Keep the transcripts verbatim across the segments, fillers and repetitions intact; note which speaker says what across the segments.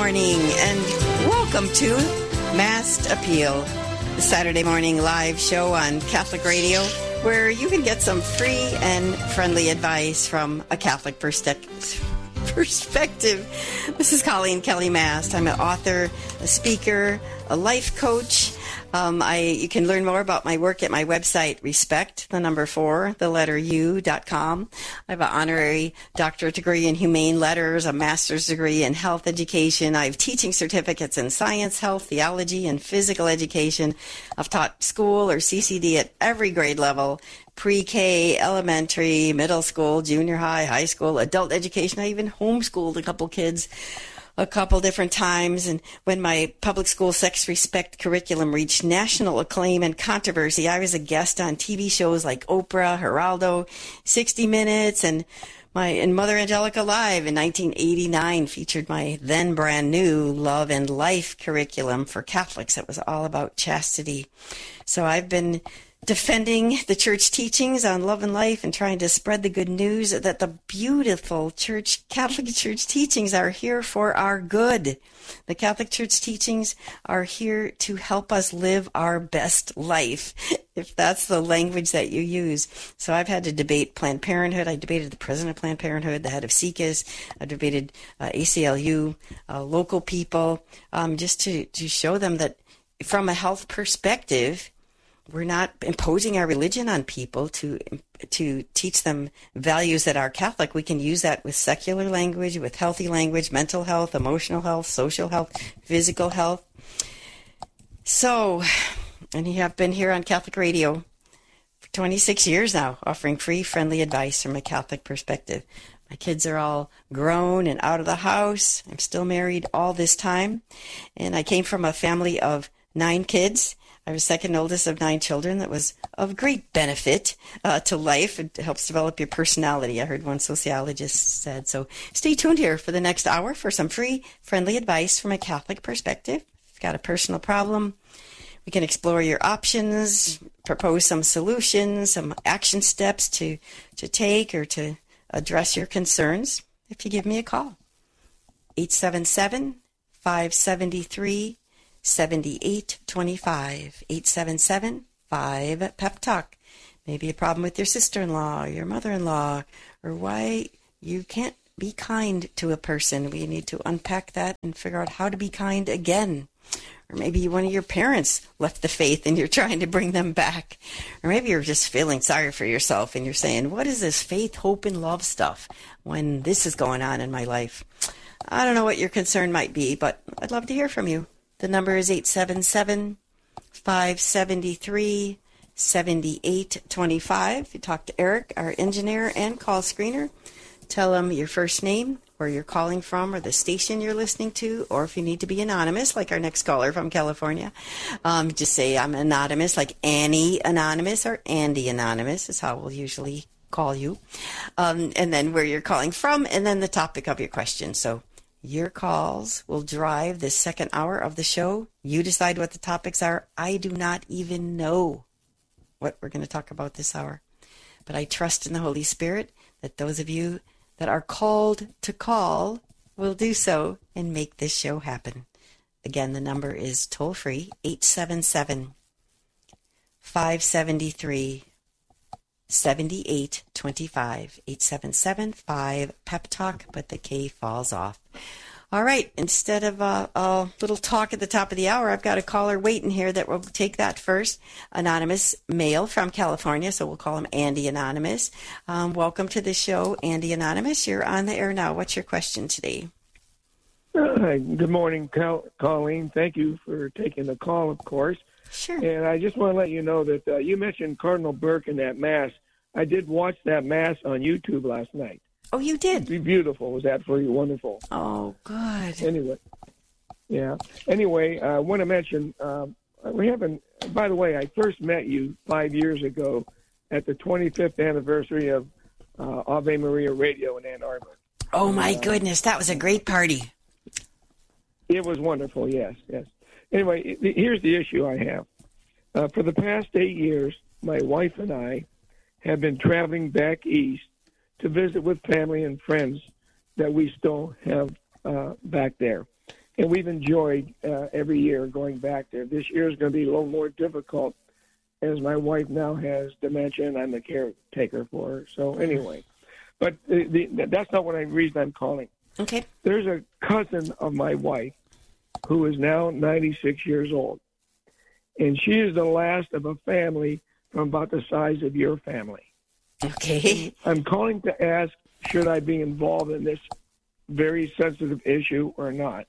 Speaker 1: morning, and welcome to Masked Appeal, the Saturday morning live show on Catholic Radio, where you can get some free and friendly advice from a Catholic perspective. This is Colleen Kelly Mast. I'm an author, a speaker, a life coach. Um, I you can learn more about my work at my website, respect, the number four, the letter U, dot com. I have an honorary doctorate degree in humane letters, a master's degree in health education. I have teaching certificates in science, health, theology, and physical education. I've taught school or C C D at every grade level, pre-K, elementary, middle school, junior high, high school, adult education. I even homeschooled a couple kids a couple different times. And when my public school sex respect curriculum reached national acclaim and controversy, I was a guest on T V shows like Oprah, Geraldo, sixty minutes, and my and Mother Angelica Live in nineteen eighty-nine featured my then brand new Love and Life curriculum for Catholics. It was all about chastity. So I've been defending the church teachings on love and life and trying to spread the good news that the beautiful church, Catholic Church teachings are here for our good. The Catholic Church teachings are here to help us live our best life, if that's the language that you use. So I've had to debate Planned Parenthood. I debated the president of Planned Parenthood, the head of C C A S. I debated uh, A C L U, uh, local people, um, just to, to show them that from a health perspective, we're not imposing our religion on people to to teach them values that are Catholic. We can use that with secular language, with healthy language, mental health, emotional health, social health, physical health. So, and you have been here on Catholic Radio for twenty-six years now, offering free, friendly advice from a Catholic perspective. My kids are all grown and out of the house. I'm still married all this time. And I came from a family of nine kids. I was second oldest of nine children. That was of great benefit uh, to life. It helps develop your personality, I heard one sociologist said. So stay tuned here for the next hour for some free, friendly advice from a Catholic perspective. If you've got a personal problem, we can explore your options, propose some solutions, some action steps to, to take or to address your concerns if you give me a call. eight seven seven, five seven three, seventy-eight twenty-five, eight seven seven, five, pep talk. Maybe a problem with your sister-in-law or your mother-in-law, or why you can't be kind to a person. We need to unpack that and figure out how to be kind again. Or maybe one of your parents left the faith and you're trying to bring them back. Or maybe you're just feeling sorry for yourself and you're saying, what is this faith, hope, and love stuff when this is going on in my life? I don't know what your concern might be, but I'd love to hear from you. The number is eight seven seven, five seven three, seven eight two five. You talk to Eric, our engineer and call screener. Tell him your first name, where you're calling from, or the station you're listening to, or if you need to be anonymous, like our next caller from California, um, just say I'm anonymous, like Annie Anonymous or Andy Anonymous is how we'll usually call you. Um, and then where you're calling from, and then the topic of your question. So your calls will drive this second hour of the show. You decide what the topics are. I do not even know what we're going to talk about this hour. But I trust in the Holy Spirit that those of you that are called to call will do so and make this show happen. Again, the number is toll-free, eight seven seven, five seven three, seven eight two five, eight seven seven, five, pep talk, but the K falls off. All right, instead of a, a little talk at the top of the hour, I've got a caller waiting here that will take that first. Anonymous male from California, so we'll call him Andy Anonymous. Um, welcome to the show, Andy Anonymous. You're on the air now. What's your question today?
Speaker 2: Uh, good morning, Colleen. Thank you for taking the call, of course.
Speaker 1: Sure.
Speaker 2: And I just want to let you know that uh, you mentioned Cardinal Burke in that Mass. I did watch that Mass on YouTube last night.
Speaker 1: Oh, you did?
Speaker 2: It was beautiful. It was absolutely wonderful.
Speaker 1: Oh, good.
Speaker 2: Anyway, yeah. Anyway, I want to mention, uh, we haven't, by the way, I first met you five years ago at the twenty-fifth anniversary of uh, Ave Maria Radio in Ann Arbor.
Speaker 1: Oh, my
Speaker 2: uh,
Speaker 1: goodness. That was a great party.
Speaker 2: It was wonderful, yes, yes. Anyway, here's the issue I have. Uh, for the past eight years, my wife and I have been traveling back east to visit with family and friends that we still have uh, back there. and we've enjoyed uh, every year going back there. This year is going to be a little more difficult as my wife now has dementia and I'm the caretaker for her. So anyway, but the, the, that's not what I reason I'm calling.
Speaker 1: Okay.
Speaker 2: There's a cousin of my wife who is now ninety-six years old, and she is the last of a family from about the size of your family.
Speaker 1: Okay.
Speaker 2: I'm calling to ask, should I be involved in this very sensitive issue or not?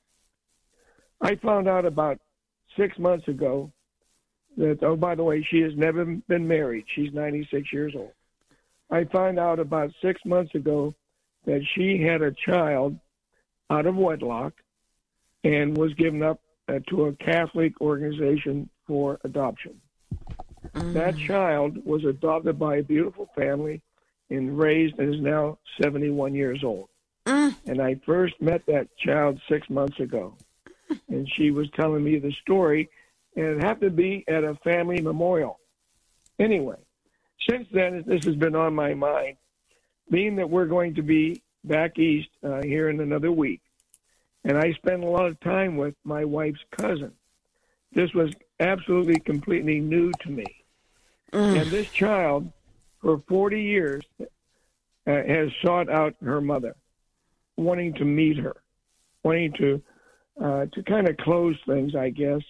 Speaker 2: I found out about six months ago that, oh, by the way, she has never been married. She's ninety-six years old. I found out about six months ago that she had a child out of wedlock and was given up uh, to a Catholic organization for adoption. Mm. That child was adopted by a beautiful family and raised and is now seventy-one years old. Mm. And I first met that child six months ago. And she was telling me the story, and it happened to be at a family memorial. Anyway, since then, this has been on my mind, being that we're going to be back east uh, here in another week. And I spent a lot of time with my wife's cousin. This was absolutely, completely new to me. Mm. And this child, for forty years, uh, has sought out her mother, wanting to meet her, wanting to uh, to kind of close things, I guess.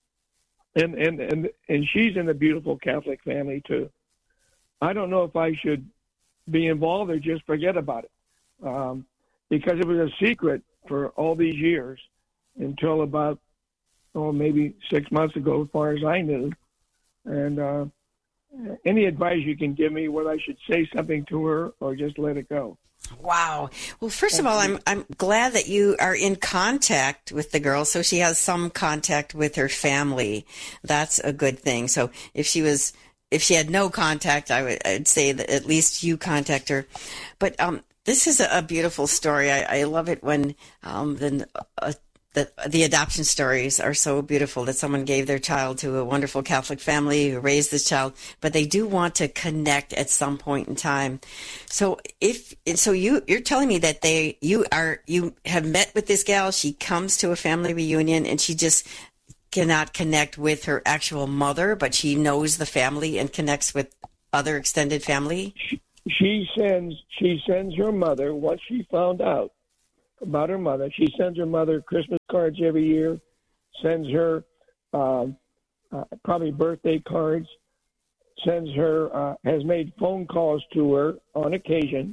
Speaker 2: And, and and and she's in a beautiful Catholic family too. I don't know if I should be involved or just forget about it, um, because it was a secret for all these years until about oh maybe six months ago, as far as I knew. And uh, any advice you can give me, whether I should say something to her or just let it go.
Speaker 1: Wow. Well, first of all, I'm I'm glad that you are in contact with the girl, so she has some contact with her family. That's a good thing. So if she was, if she had no contact, I would I'd say that at least you contact her. But um, this is a, a beautiful story. I, I love it when um, the uh, the the adoption stories are so beautiful that someone gave their child to a wonderful Catholic family who raised this child, but they do want to connect at some point in time. So if so, you you're telling me that they you are you have met with this gal. She comes to a family reunion and she just cannot connect with her actual mother, but she knows the family and connects with other extended family.
Speaker 2: She, she sends she sends her mother once she found out about her mother. She sends her mother Christmas cards every year, sends her uh, uh, probably birthday cards, sends her, uh, has made phone calls to her on occasion,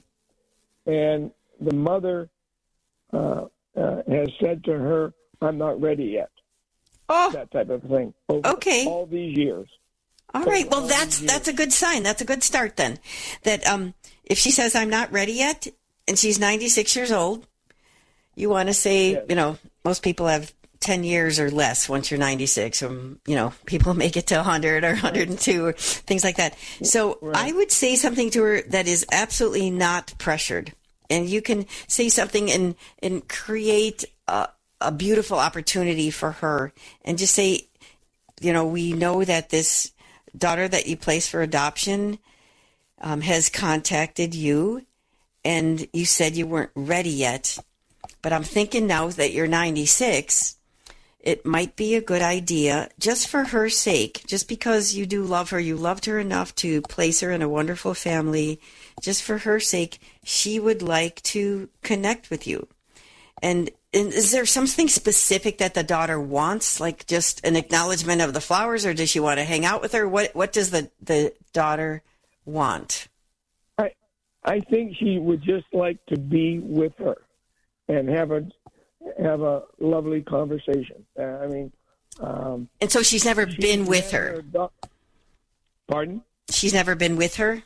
Speaker 2: and the mother uh, uh, has said to her, I'm not ready yet.
Speaker 1: Oh,
Speaker 2: that type of thing. Over
Speaker 1: okay.
Speaker 2: All these years.
Speaker 1: All right. Well, that's that's a good sign. That's a good start then. That um, if she says I'm not ready yet, and she's ninety-six years old, you want to say, yes. you know, most people have ten years or less once you're ninety-six. Um, you know, people make it to one hundred or one hundred two or things like that. So right. I would say something to her that is absolutely not pressured. And you can say something and, and create a, a beautiful opportunity for her. And just say, you know, we know that this daughter that you placed for adoption um, has contacted you. And you said you weren't ready yet. But I'm thinking now that you're ninety-six, it might be a good idea, just for her sake, just because you do love her, you loved her enough to place her in a wonderful family, just for her sake, she would like to connect with you. And, and is there something specific that the daughter wants, like just an acknowledgement of the flowers, or does she want to hang out with her? What What does the, the daughter want?
Speaker 2: I I think she would just like to be with her and have a have a lovely conversation. Uh, I mean, um,
Speaker 1: and so she's never she's been with her.
Speaker 2: Do- Pardon?
Speaker 1: She's never been with her.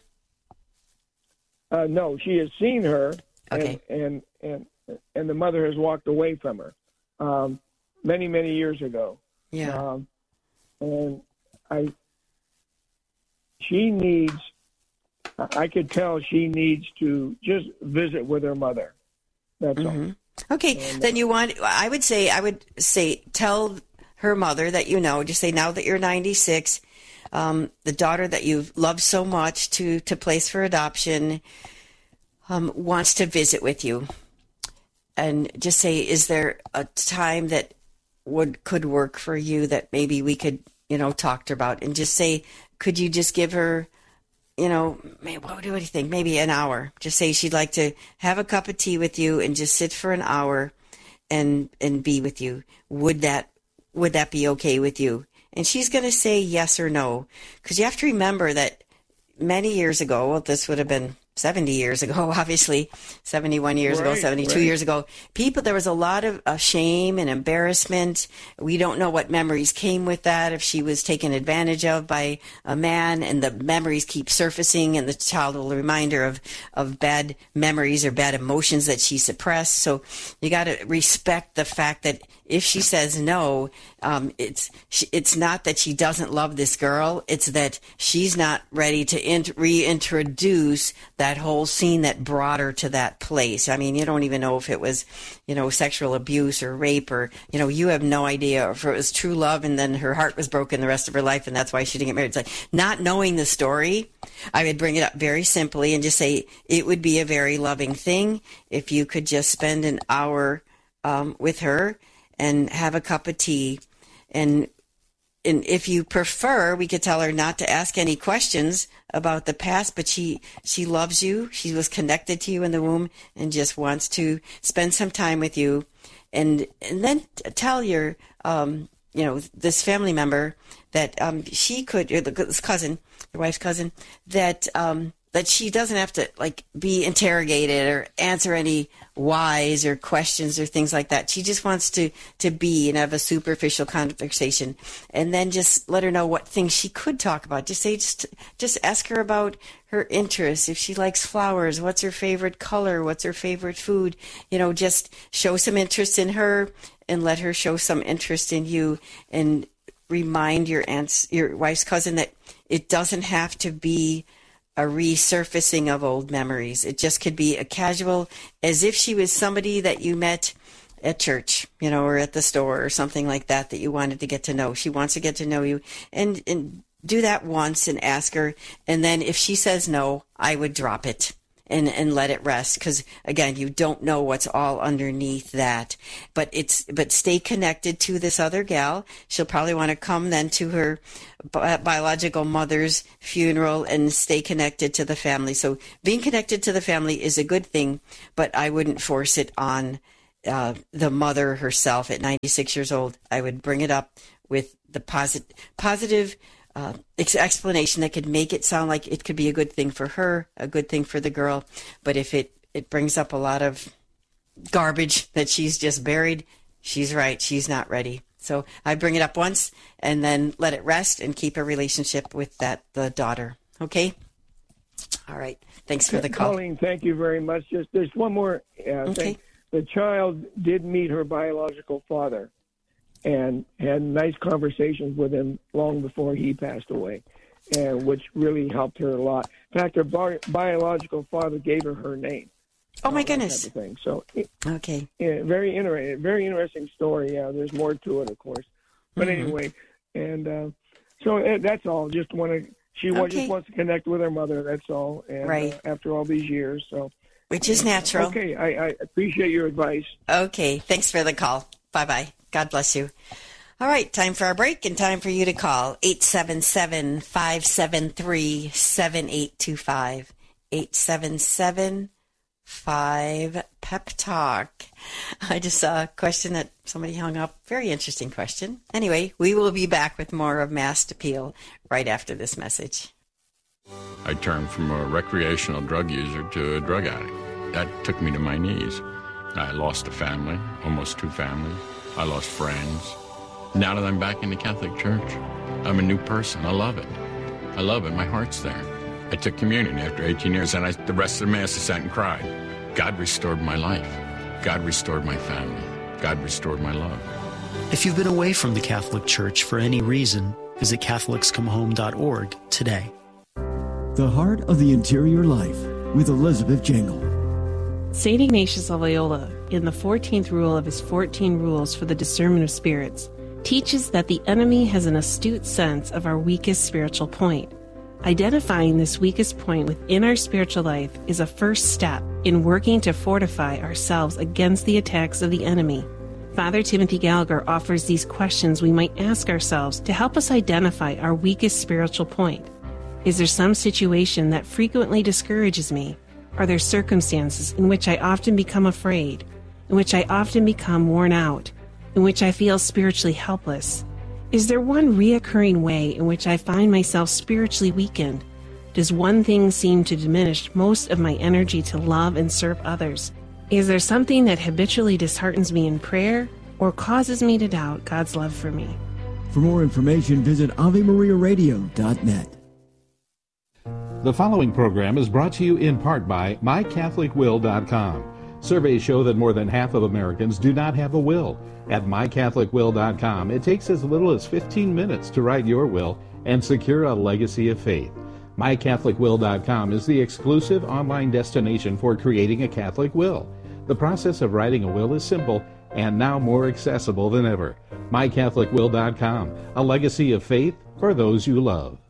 Speaker 2: Uh, no, she has seen her,
Speaker 1: okay.
Speaker 2: and, and and and the mother has walked away from her um, many many years ago.
Speaker 1: Yeah,
Speaker 2: um, and I she needs. I could tell she needs to just visit with her mother. That's
Speaker 1: mm-hmm.
Speaker 2: all.
Speaker 1: Okay, and, then you want, I would say, I would say, tell her mother that you know, just say now that you're ninety-six, um, the daughter that you've loved so much to, to place for adoption um, wants to visit with you. and just say, is there a time that would could work for you that maybe we could, you know, talk to her about? And just say, could you just give her, you know, what do you think? Maybe an hour. Just say she'd like to have a cup of tea with you and just sit for an hour and and be with you. Would that would that be okay with you? And she's going to say yes or no, because you have to remember that many years ago, well, this would have been seventy years ago, obviously, seventy-one years
Speaker 2: right,
Speaker 1: ago, seventy-two
Speaker 2: right.
Speaker 1: years ago, people, there was a lot of uh, shame and embarrassment. We don't know what memories came with that, if she was taken advantage of by a man, and the memories keep surfacing, and the child will remind her of, of bad memories or bad emotions that she suppressed. So you got to respect the fact that if she says no, um, it's it's not that she doesn't love this girl. It's that she's not ready to int- reintroduce that whole scene that brought her to that place. I mean, you don't even know if it was, you know, sexual abuse or rape, or, you know, you have no idea if it was true love and then her heart was broken the rest of her life and that's why she didn't get married. It's like, not knowing the story, I would bring it up very simply and just say it would be a very loving thing if you could just spend an hour um, with her and have a cup of tea. And and if you prefer, we could tell her not to ask any questions about the past, but she she loves you. She was connected to you in the womb and just wants to spend some time with you. And and then tell your, um, you know, this family member that um, she could, or this cousin, your wife's cousin, that um, that she doesn't have to, like, be interrogated or answer any whys or questions or things like that. She just wants to, to be and have a superficial conversation. And then just let her know what things she could talk about. Just say, just, just ask her about her interests. If she likes flowers, what's her favorite color? What's her favorite food? You know, just show some interest in her and let her show some interest in you, and remind your aunt's, your wife's cousin that it doesn't have to be a resurfacing of old memories. It just could be a casual, as if she was somebody that you met at church, you know, or at the store or something like that, that you wanted to get to know. She wants to get to know you, and, and do that once and ask her. And then if she says no, I would drop it and, and let it rest. Because again, you don't know what's all underneath that, but it's, but stay connected to this other gal. She'll probably want to come then to her bi- biological mother's funeral and stay connected to the family. So being connected to the family is a good thing, but I wouldn't force it on uh, the mother herself at ninety-six years old. I would bring it up with the posit- positive Uh, ex- explanation that could make it sound like it could be a good thing for her, a good thing for the girl. But if it, it brings up a lot of garbage that she's just buried, she's right. She's not ready. So I bring it up once and then let it rest and keep a relationship with that, the daughter. Okay? All right. Thanks for the call.
Speaker 2: Colleen, thank you very much. Just there's one more uh,
Speaker 1: okay.
Speaker 2: thing. The child did meet her biological father and had nice conversations with him long before he passed away, and which really helped her a lot. In fact, her bi- biological father gave her her name.
Speaker 1: Oh my goodness!
Speaker 2: Type of thing. So,
Speaker 1: okay,
Speaker 2: yeah, very interesting. Very interesting story. Yeah, there's more to it, of course. But mm-hmm. anyway, and uh, so uh, that's all. Just want to. She okay. just wants to connect with her mother. That's all. And,
Speaker 1: right.
Speaker 2: Uh, after all these years, so.
Speaker 1: Which is natural.
Speaker 2: Okay, I, I appreciate your advice.
Speaker 1: Okay, thanks for the call. Bye bye. God bless you. All right, time for our break and time for you to call. eight seven seven, five seven three, seven eight two five. eight seven seven, five pep talk. I just saw a question that somebody hung up. Very interesting question. Anyway, we will be back with more of Masked Appeal right after this message.
Speaker 3: I turned from a recreational drug user to a drug addict. That took me to my knees. I lost a family, almost two families. I lost friends. Now that I'm back in the Catholic Church, I'm a new person. I love it. I love it. My heart's there. I took communion after eighteen years, and I, the rest of the Mass I sat and cried. God restored my life. God restored my family. God restored my love.
Speaker 4: If you've been away from the Catholic Church for any reason, visit Catholics Come Home dot org today.
Speaker 5: The Heart of the Interior Life with Elizabeth Jangle.
Speaker 6: Saint Ignatius of Loyola, in the fourteenth rule of his fourteen rules for the discernment of spirits, teaches that the enemy has an astute sense of our weakest spiritual point. Identifying this weakest point within our spiritual life is a first step in working to fortify ourselves against the attacks of the enemy. Father Timothy Gallagher offers these questions we might ask ourselves to help us identify our weakest spiritual point. Is there some situation that frequently discourages me? Are there circumstances in which I often become afraid, in which I often become worn out, in which I feel spiritually helpless? Is there one reoccurring way in which I find myself spiritually weakened? Does one thing seem to diminish most of my energy to love and serve others? Is there something that habitually disheartens me in prayer or causes me to doubt God's love for me?
Speaker 5: For more information, visit Ave Maria Radio dot net.
Speaker 7: The following program is brought to you in part by My Catholic Will dot com. Surveys show that more than half of Americans do not have a will. At My Catholic Will dot com, it takes as little as fifteen minutes to write your will and secure a legacy of faith. My Catholic Will dot com is the exclusive online destination for creating a Catholic will. The process of writing a will is simple and now more accessible than ever. My Catholic Will dot com, a legacy of faith for those you love.